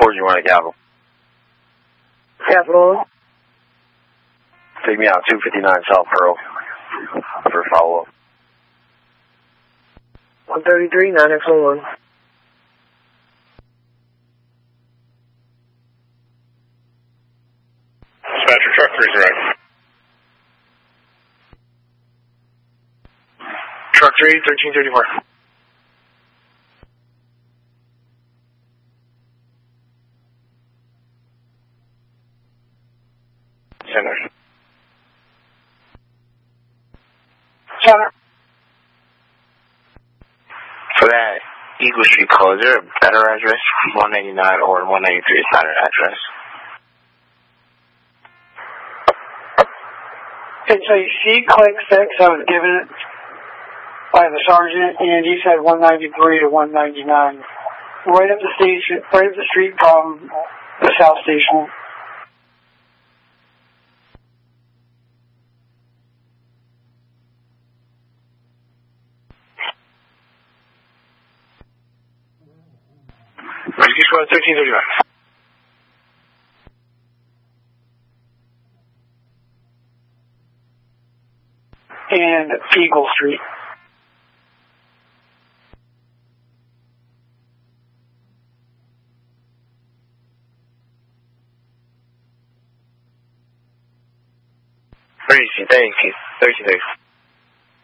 you want to Capital? Capital. Take me out 259 South Pearl for follow-up. 133, 9X11. Dispatcher, truck 3's right. Truck 3, 1334. Center. Center. For that Eagle Street call, is there a better address? 199 or 193 is not an address. It's a C-click 6 that was given by the sergeant, and he said 193 to 199. Right up the station, right up the street from the South Station. Rescue Squad 1335. And Eagle Street. Thank you. 13.